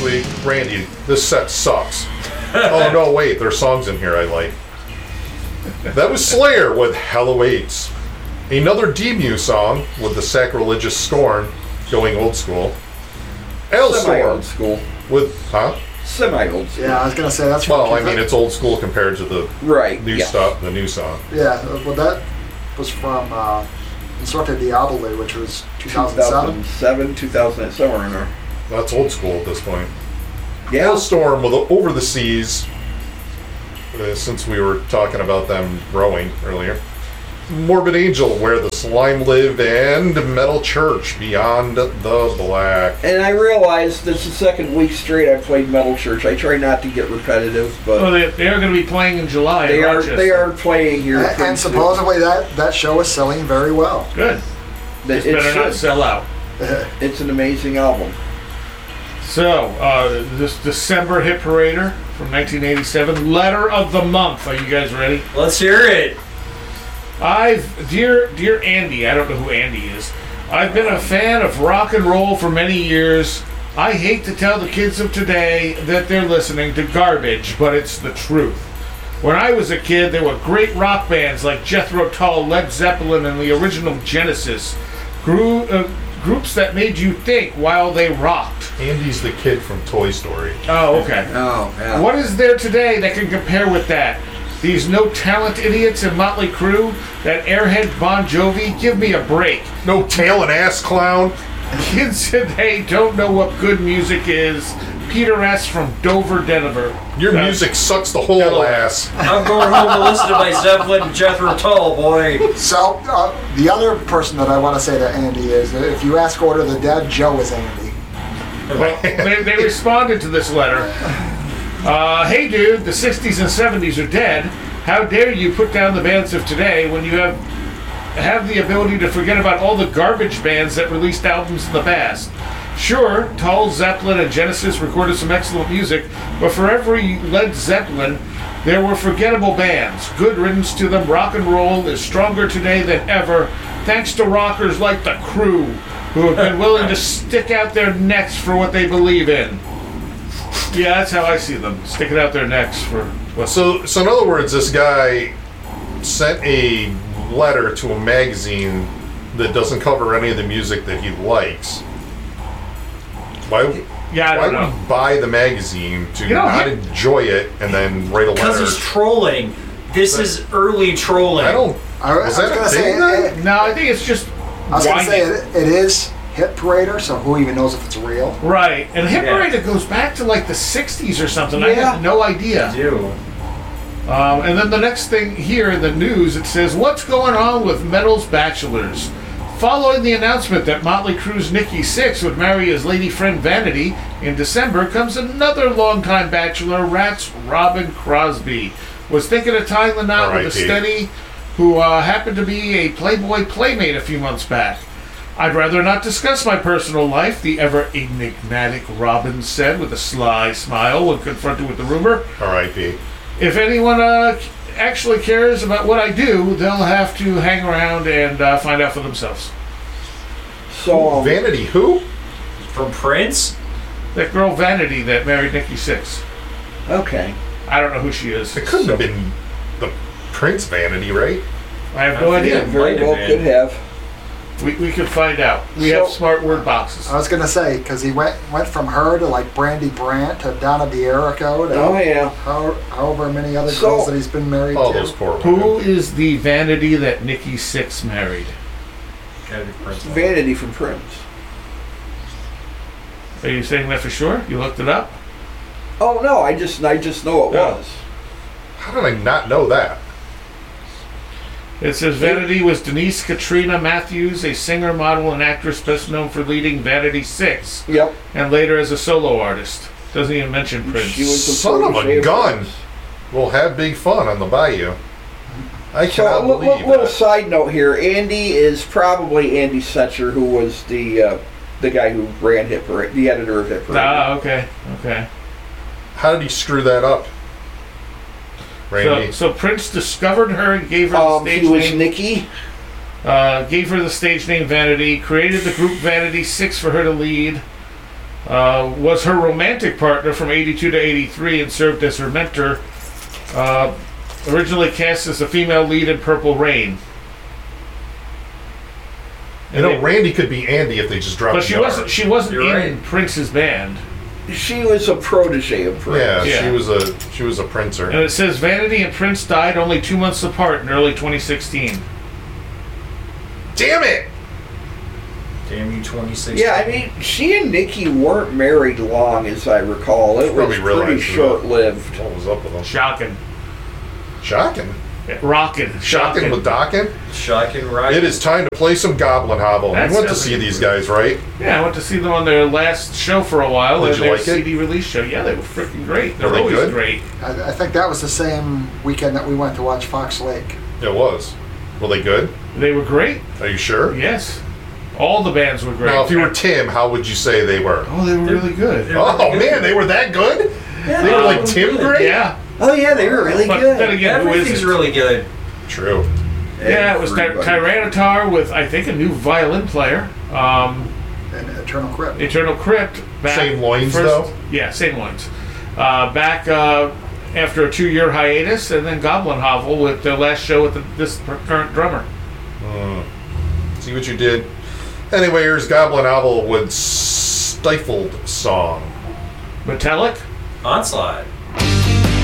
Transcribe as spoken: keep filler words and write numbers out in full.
this week, Randy, this set sucks. Oh, no, wait, there's songs in here I like. That was Slayer with Hell Awaits. Another D-Mew song with the sacrilegious Scorn, going old school. Semi-old school. With, huh? Semi-old school. Yeah, I was going to say that's Well, from I mean, it's old school compared to the right, new yeah. stuff, the new song. Yeah, well, that was from uh, Insorte Diaboli, which was two thousand seven. two thousand seven, two thousand, somewhere in there. That's old school at this point. Yeah. Hailstorm with Over the Seas, uh, since we were talking about them growing earlier. Morbid Angel, Where the Slime Live, and Metal Church, Beyond the Black. And I realized this is the second week straight I played Metal Church. I try not to get repetitive, but Oh, they, they are going to be playing in July. they in are Rochester. they are playing here. And, pretty and soon. supposedly that, that show is selling very well. Good. That Just it better not should. sell out. It's an amazing album. So, uh, this December hit parader from nineteen eighty-seven, Letter of the Month. Are you guys ready? Let's hear it. I've, dear, dear Andy, I don't know who Andy is. I've been a fan of rock and roll for many years. I hate to tell the kids of today that they're listening to garbage, but it's the truth. When I was a kid, there were great rock bands like Jethro Tull, Led Zeppelin, and the original Genesis. Gru- uh, groups that made you think while they rocked. Andy's the kid from Toy Story. Oh, okay. Oh, yeah. What is there today that can compare with that? These no-talent idiots in Motley Crue, that airhead Bon Jovi, give me a break. No tail and ass clown. Kids today don't know what good music is. Peter S. from Dover, Denver. Your Uh, music sucks the whole Hello. ass. I'm going home to listen to my Zeppelin and Jethro Tull, boy. So, uh, the other person that I want to say to Andy is, that if you ask Order of the Dead, Joe is Andy. Well, they, they responded to this letter. Uh, hey dude, the sixties and seventies are dead. How dare you put down the bands of today when you have have the ability to forget about all the garbage bands that released albums in the past. Sure, Tull, Zeppelin, and Genesis recorded some excellent music, but for every Led Zeppelin, there were forgettable bands. Good riddance to them. Rock and roll is stronger today than ever, thanks to rockers like the Crew, who have been willing to stick out their necks for what they believe in. Yeah, that's how I see them, sticking out their necks for what. So, so in other words, this guy sent a letter to a magazine that doesn't cover any of the music that he likes. Why? Yeah, I why don't know. would he buy the magazine to You know, not he- enjoy it and then write a Because letter? he's trolling. This is early trolling. I don't. I, Was I was that a going to say, thing then? it, No, I think it's just I was going to say whining. it, it is Hit Parader, so who even knows if it's real? Right, and Hit Yeah. Parade goes back to like the sixties or something. I Yeah. had no idea. do. Um, and then the next thing here in the news, it says, what's going on with Metal's Bachelors? Following the announcement that Motley Crue's Nikki Sixx would marry his lady friend Vanity, in December comes another longtime bachelor, Rat's Robin Crosby. Was thinking of tying the knot with a R I P. steady who uh, happened to be a Playboy playmate a few months back. I'd rather not discuss my personal life, the ever enigmatic Robin said with a sly smile when confronted with the rumor. R I P If anyone uh, actually cares about what I do, they'll have to hang around and uh, find out for themselves. So, um, Vanity who? From Prince? That girl Vanity that married Nikki Sixx. okay. I don't know who she is. It couldn't have been the Prince Vanity, right? I have no I idea. think Very Might have well been. could have. We, we could find out. We So- have smart word boxes. I was going to say, because he went went from her to like Brandy Brandt to Donna D'Erico to Oh, yeah. how, however many other So- girls that he's been married All to. those poor Who women. is the Vanity that Nikki Sixx married? Gotta be Prince. Vanity from Prince. Are you saying that for sure? You looked it up? Oh, no, I just I just know it No. was. How did I not know that? It says Vanity was Denise Katrina Matthews, a singer, model, and actress best known for leading Vanity Six, Yep. and later as a solo artist. Doesn't even mention Prince. She was the Son of a protege gun. Prince. We'll have big fun on the bayou. I So, a cannot little, believe little that. side note here. Andy is probably Andy Setzer, who was the uh, the guy who ran Hit Parade, the editor of Hit Parade. Ah, okay, okay. How did he screw that up? Randy. So, so Prince discovered her and gave her the um, stage he was name. Nikki. Uh, gave her the stage name Vanity. Created the group Vanity Six for her to lead. Uh, was her romantic partner from eighty-two to eighty-three and served as her mentor. Uh, originally cast as the female lead in Purple Rain. You know, they- Randy could be Andy if they just dropped But she the R. wasn't. She wasn't You're in right. Prince's band. She was a protege of Prince. Yeah, Yeah. she was a she was a And princer. it says Vanity and Prince died only two months apart in early twenty sixteen. Damn it! Damn you, twenty sixteen. Yeah, I mean, she and Nikki weren't married long, as I recall. It was Probably pretty realized that. short-lived. What was up with them? Shocking. Shocking. Rockin'. Shocking Shocking. with Dockin. Shocking, right? It is time to play some Goblin Hovel. That's You went to definitely see these guys, right? Yeah, I went to see them on their last show for a while. Did and you their like it? C D release show. Yeah, they were freaking great. They're Were they always good? great. I, I think that was the same weekend that we went to watch Fox Lake. It was. Were they good? They were great. Are you sure? Yes. All the bands were great. Now, if you were Tim, how would you say they were? Oh, they were really good. They're Oh really good. man, they were that good? Yeah, They were like Oh, Tim good. great? Yeah. Oh, yeah, they were really But good. then again, who Everything's isn't? really good. True. Yeah, it was Ty- Everybody. Tyranitar with, I think, a new violin player. Um, And Eternal Crypt. Eternal Crypt. Back Same loins, first- though? Yeah, same loins. Uh, back uh, after a two-year hiatus, and then Goblin Hovel with their last show with the, this current drummer. See what you did? Anyway, here's Goblin Hovel with Stifled Song. Metallic. Onslaught.